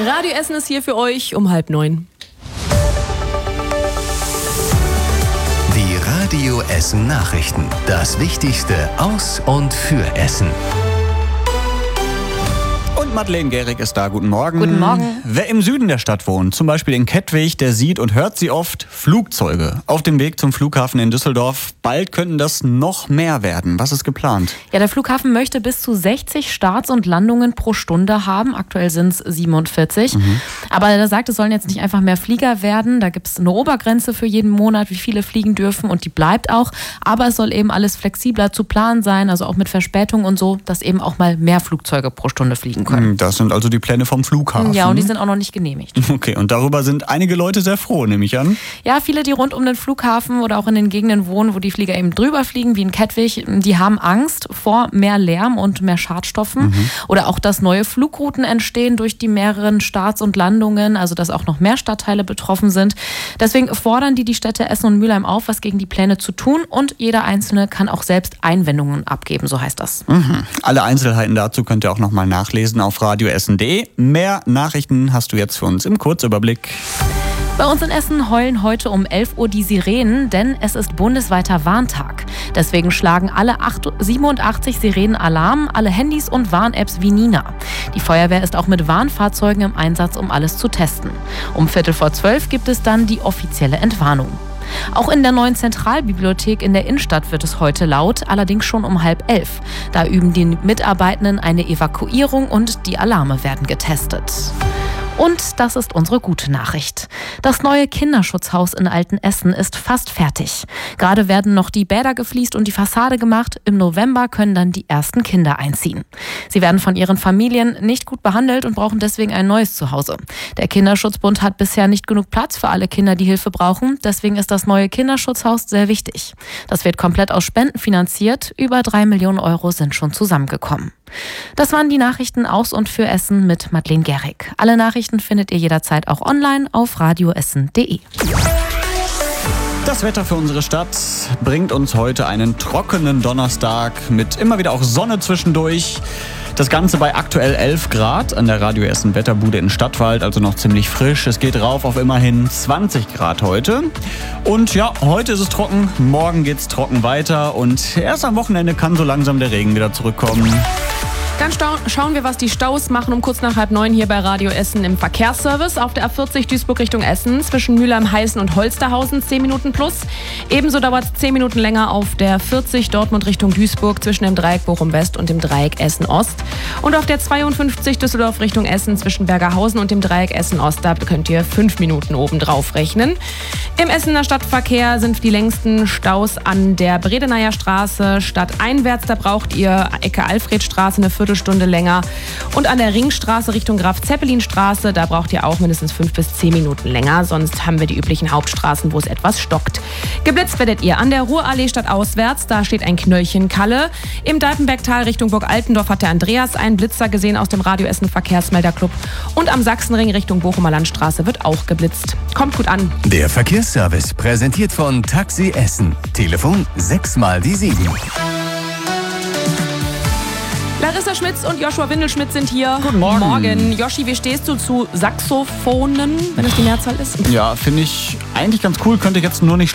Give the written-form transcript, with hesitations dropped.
Radio Essen ist hier für euch um 8:30. Die Radio Essen Nachrichten. Das Wichtigste aus und für Essen. Und Madeleine Gehrig ist da. Guten Morgen. Guten Morgen. Wer im Süden der Stadt wohnt, zum Beispiel in Kettwig, der sieht und hört sie oft Flugzeuge auf dem Weg zum Flughafen in Düsseldorf. Bald könnten das noch mehr werden. Was ist geplant? Ja, der Flughafen möchte bis zu 60 Starts und Landungen pro Stunde haben. Aktuell sind es 47. Aber er sagt, es sollen jetzt nicht einfach mehr Flieger werden. Da gibt es eine Obergrenze für jeden Monat, wie viele fliegen dürfen, und die bleibt auch. Aber es soll eben alles flexibler zu planen sein, also auch mit Verspätung und so, dass eben auch mal mehr Flugzeuge pro Stunde fliegen können. Das sind also die Pläne vom Flughafen. Ja, und die sind auch noch nicht genehmigt. Okay, und darüber sind einige Leute sehr froh, nehme ich an. Ja, viele, die rund um den Flughafen oder auch in den Gegenden wohnen, wo die Flieger eben drüber fliegen, wie in Kettwig, die haben Angst vor mehr Lärm und mehr Schadstoffen. Oder auch, dass neue Flugrouten entstehen durch die mehreren Starts und Landungen, also dass auch noch mehr Stadtteile betroffen sind. Deswegen fordern die Städte Essen und Mülheim auf, was gegen die Pläne zu tun, und jeder Einzelne kann auch selbst Einwendungen abgeben, so heißt das. Alle Einzelheiten dazu könnt ihr auch nochmal nachlesen auf radioessen.de. Mehr Nachrichten hast du jetzt für uns im Kurzüberblick. Bei uns in Essen heulen heute um 11 Uhr die Sirenen, denn es ist bundesweiter Warntag. Deswegen schlagen alle 87 Sirenen Alarm, alle Handys und Warn-Apps wie Nina. Die Feuerwehr ist auch mit Warnfahrzeugen im Einsatz, um alles zu testen. Um 11:15 gibt es dann die offizielle Entwarnung. Auch in der neuen Zentralbibliothek in der Innenstadt wird es heute laut, allerdings schon um 10:30. Da üben die Mitarbeitenden eine Evakuierung und die Alarme werden getestet. Und das ist unsere gute Nachricht. Das neue Kinderschutzhaus in Altenessen ist fast fertig. Gerade werden noch die Bäder gefliest und die Fassade gemacht. Im November können dann die ersten Kinder einziehen. Sie werden von ihren Familien nicht gut behandelt und brauchen deswegen ein neues Zuhause. Der Kinderschutzbund hat bisher nicht genug Platz für alle Kinder, die Hilfe brauchen. Deswegen ist das neue Kinderschutzhaus sehr wichtig. Das wird komplett aus Spenden finanziert. Über 3 Millionen Euro sind schon zusammengekommen. Das waren die Nachrichten aus und für Essen mit Madeleine Gehrig. Alle Nachrichten findet ihr jederzeit auch online auf radioessen.de. Das Wetter für unsere Stadt bringt uns heute einen trockenen Donnerstag mit immer wieder auch Sonne zwischendurch. Das Ganze bei aktuell 11 Grad an der Radio Essen Wetterbude in Stadtwald, also noch ziemlich frisch. Es geht rauf auf immerhin 20 Grad heute. Und ja, heute ist es trocken, morgen geht's trocken weiter und erst am Wochenende kann so langsam der Regen wieder zurückkommen. Dann schauen wir, was die Staus machen um kurz nach 8:30 hier bei Radio Essen im Verkehrsservice. Auf der A40 Duisburg Richtung Essen zwischen Mülheim, Heißen und Holsterhausen 10 Minuten plus. Ebenso dauert es 10 Minuten länger auf der 40 Dortmund Richtung Duisburg zwischen dem Dreieck Bochum West und dem Dreieck Essen Ost. Und auf der 52 Düsseldorf Richtung Essen zwischen Bergerhausen und dem Dreieck Essen Ost, da könnt ihr 5 Minuten obendrauf rechnen. Im Essener Stadtverkehr sind die längsten Staus an der Bredeneier Straße. Stadteinwärts, da braucht ihr Ecke Alfredstraße eine Viertelstunde länger. Und an der Ringstraße Richtung Graf-Zeppelin-Straße, da braucht ihr auch mindestens 5 bis 10 Minuten länger. Sonst haben wir die üblichen Hauptstraßen, wo es etwas stockt. Geblitzt werdet ihr an der Ruhrallee stadtauswärts. Da steht ein Knöllchen Kalle. Im Dalpenbergtal Richtung Burg Altendorf hat der Andreas einen Blitzer gesehen aus dem Radio Essen Verkehrsmelderclub. Und am Sachsenring Richtung Bochumer Landstraße wird auch geblitzt. Kommt gut an. Der Verkehrsservice präsentiert von Taxi Essen. Telefon 6x7. Larissa Schmitz und Joshua Windelschmidt sind hier. Guten Morgen. Joshi, wie stehst du zu Saxophonen, wenn es die Mehrzahl ist? Ja, finde ich eigentlich ganz cool, könnte ich jetzt nur nicht